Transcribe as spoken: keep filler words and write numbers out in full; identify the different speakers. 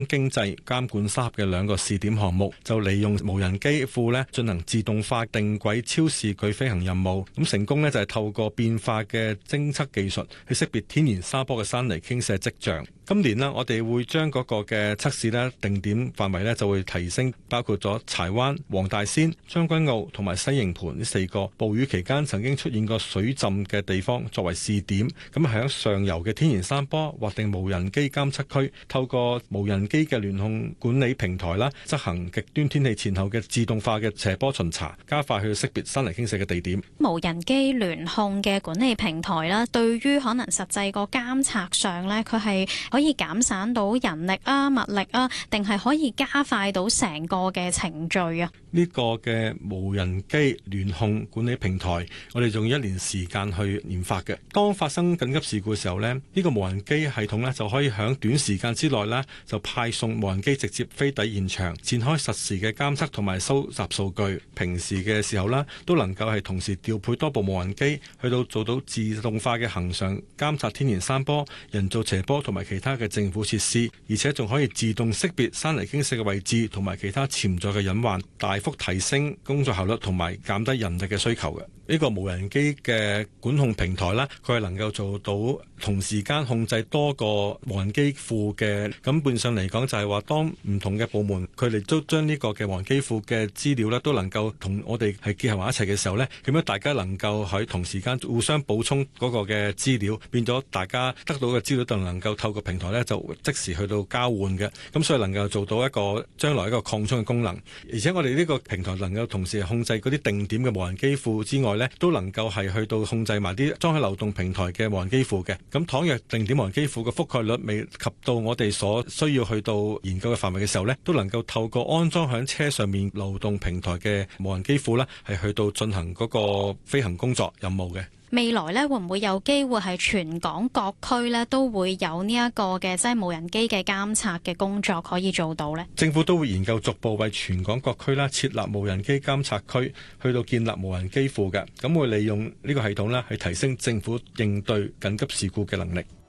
Speaker 1: 經濟監管三峽嘅兩個試點項目，就利用無人機庫咧進行自動化定軌超視距飛行任務。咁成功咧就係透過變化嘅偵測技術去識別天然沙坡嘅山泥傾瀉跡象。今年呢，我哋會將嗰個嘅測試咧定點範圍咧就會提升，包括咗柴灣、黃大仙、將軍澳同埋西營盤呢四個暴雨期間曾經出現過水浸嘅地方作為試點。咁喺上游嘅天然山坡劃定無人機監測區，透過無人機嘅聯控管理平台啦，執行極端天氣前後嘅自動化嘅斜坡巡查，加快去識別山泥傾瀉嘅地點。
Speaker 2: 無人機聯控嘅管理平台啦，對於可能實際個監測上呢，佢係可以減省到人力啊、物力啊，定係可以加快到成個嘅程序啊？
Speaker 1: 呢個嘅無人機聯控管理平台，我哋用一年時間去研發嘅。當發生緊急事故嘅時候呢，呢、呢個無人機系統呢就可以喺短時間之內呢就派送無人機直接飛抵現場，展開實時嘅監測同埋收集數據。平時嘅時候呢，都能夠係同時調配多部無人機去到做到自動化嘅恆常監察天然山坡、人造斜坡同埋其他嘅政府設施，而且仲可以自動識別山泥傾瀉嘅位置同埋其他潛在嘅隱患，大幅提升工作效率同埋減低人力嘅需求嘅。呢個無人機嘅管控平台呢，佢係能夠做到同時間控制多個無人機庫嘅。咁變相嚟講就係話，當唔同嘅部門佢哋都將呢個嘅無人機庫嘅資料呢都能夠同我哋係結合埋一齊嘅時候呢，咁樣大家能夠喺同時間互相補充嗰個嘅資料，變咗大家得到嘅資料就能夠透過平台呢就即時去到交換嘅。咁所以能夠做到一個將來一個擴充嘅功能。而且我哋呢個平台能夠同時控制嗰啲定點嘅無人機庫之外呢，都能夠係去到控制埋啲裝喺流動平台嘅無人機庫嘅。咁倘若定點無人機庫嘅覆蓋率未及到我哋所需要去到研究嘅範圍嘅時候呢，都能夠透過安裝喺車上面流動平台嘅無人機庫呢，係去到進行嗰個飛行工作任務嘅。
Speaker 2: 未來呢，會唔會有機會係全港各區呢都會有呢一個嘅即係無人機嘅監察嘅工作可以做到呢？
Speaker 1: 政府都會研究逐步為全港各區啦設立無人機監察區，去到建立無人機庫嘅。咁會利用呢個系統呢，係提升政府應對緊急事故嘅能力。